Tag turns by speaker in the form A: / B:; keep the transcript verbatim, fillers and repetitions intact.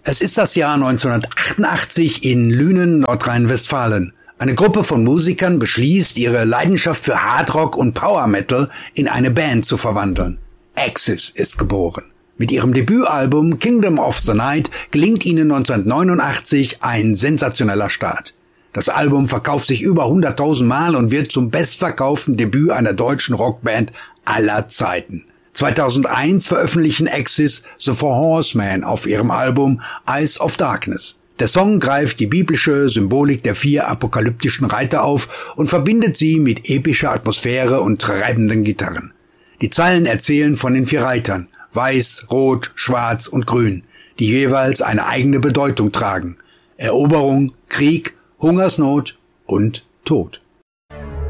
A: Es ist das Jahr neunzehnhundertachtundachtzig in Lünen, Nordrhein-Westfalen. Eine Gruppe von Musikern beschließt, ihre Leidenschaft für Hardrock und Power Metal in eine Band zu verwandeln. Axis ist geboren. Mit ihrem Debütalbum Kingdom of the Night gelingt ihnen neunzehnhundertneunundachtzig ein sensationeller Start. Das Album verkauft sich über hunderttausend Mal und wird zum bestverkauften Debüt einer deutschen Rockband aller Zeiten. zweitausendeins veröffentlichen Axis The Four Horsemen auf ihrem Album Eyes of Darkness. Der Song greift die biblische Symbolik der vier apokalyptischen Reiter auf und verbindet sie mit epischer Atmosphäre und treibenden Gitarren. Die Zeilen erzählen von den vier Reitern, weiß, rot, schwarz und grün, die jeweils eine eigene Bedeutung tragen. Eroberung, Krieg, Hungersnot und Tod.